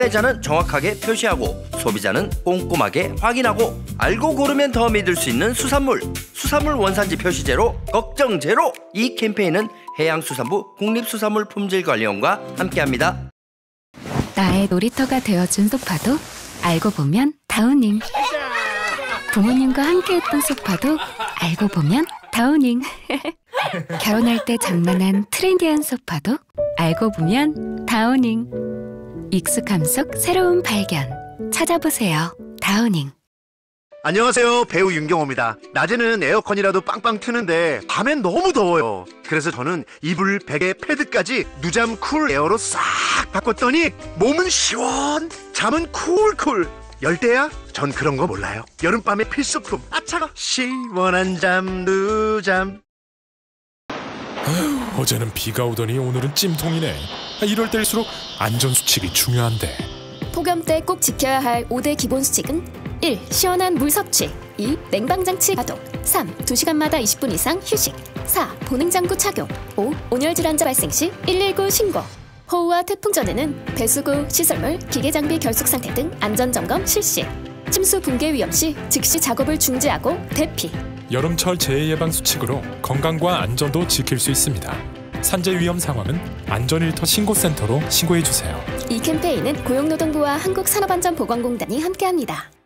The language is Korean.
패자는 정확하게 표시하고 소비자는 꼼꼼하게 확인하고 알고 고르면 더 믿을 수 있는 수산물 원산지 표시 제로 걱정 제로. 이 캠페인은 해양수산부 국립수산물품질관리원과 함께합니다. 나의 놀이터가 되어준 소파도 알고 보면 다우닝. 부모님과 함께했던 소파도 알고 보면 다우닝. 결혼할 때 장만한 트렌디한 소파도 알고 보면 다우닝. 익숙함 속 새로운 발견. 찾아보세요. 다우닝. 안녕하세요, 배우 윤경호입니다. 낮에는 에어컨이라도 빵빵 트는데 밤엔 너무 더워요. 그래서 저는 이불, 베개, 패드까지 누잠 쿨 에어로 싹 바꿨더니 몸은 시원, 잠은 쿨쿨. 열대야? 전 그런 거 몰라요. 여름밤의 필수품. 아차가 시원한 잠 누잠. 어제는 비가 오더니 오늘은 찜통이네. 이럴 때일수록 안전수칙이 중요한데. 폭염 때 꼭 지켜야 할 5대 기본 수칙은 1. 시원한 물 섭취. 2. 냉방장치 가동. 3. 2시간마다 20분 이상 휴식. 4. 보냉장구 착용. 5. 온열질 환자 발생 시 119 신고. 호우와 태풍 전에는 배수구, 시설물, 기계장비 결속 상태 등 안전점검 실시. 침수 붕괴 위험 시 즉시 작업을 중지하고 대피. 여름철 재해 예방 수칙으로 건강과 안전도 지킬 수 있습니다. 산재 위험 상황은 안전일터 신고센터로 신고해 주세요. 이 캠페인은 고용노동부와 한국산업안전보건공단이 함께합니다.